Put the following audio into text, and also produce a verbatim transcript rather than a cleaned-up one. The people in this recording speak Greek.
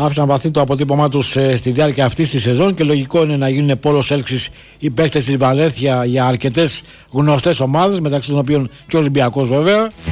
άφησαν βαθύ το αποτύπωμά τους ε, στη διάρκεια αυτής της σεζόν και λογικό είναι να γίνουν πόλος έλξης οι παίκτες της Βαλένθια για αρκετές γνωστές ομάδες, μεταξύ των οποίων και ο Ολυμπιακός βέβαια.